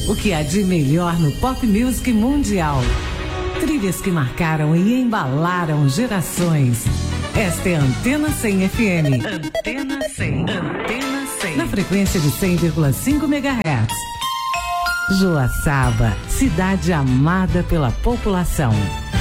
O que há de melhor no pop music mundial. Trilhas que marcaram e embalaram gerações. Esta é a Antena 100 FM. Antena 100. Antena 100. Na frequência de 100,5 MHz. Joaçaba, cidade amada pela população.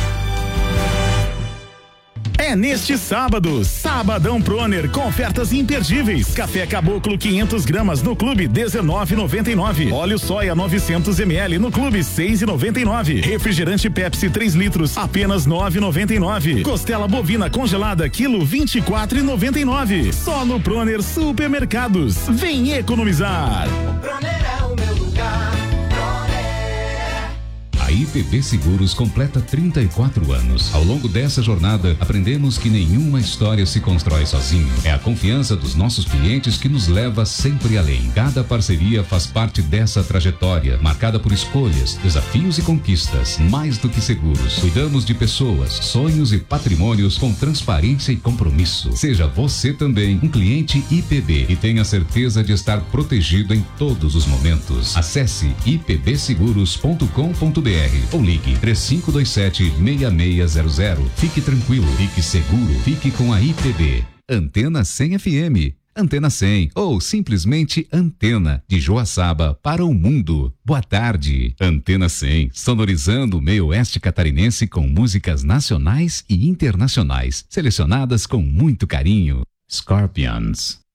É neste sábado, Sabadão Proner, com ofertas imperdíveis. Café Caboclo 500 gramas no Clube 19,99. Óleo soia 900 ml no Clube 6,99. Refrigerante Pepsi 3 litros apenas 9,99. Costela bovina congelada quilo 24,99. Só no Proner Supermercados. Vem economizar. O Proner é o meu lugar. A IPB Seguros completa 34 anos. Ao longo dessa jornada, aprendemos que nenhuma história se constrói sozinho. É a confiança dos nossos clientes que nos leva sempre além. Cada parceria faz parte dessa trajetória, marcada por escolhas, desafios e conquistas. Mais do que seguros, cuidamos de pessoas, sonhos e patrimônios com transparência e compromisso. Seja você também um cliente IPB e tenha certeza de estar protegido em todos os momentos. Acesse ipbseguros.com.br ou ligue 3527-6600. Fique tranquilo, fique seguro, fique com a IPB. Antena 100 FM. Antena 100 ou simplesmente Antena, de Joaçaba para o mundo. Boa tarde. Antena 100, sonorizando o meio oeste catarinense com músicas nacionais e internacionais, selecionadas com muito carinho. Scorpions.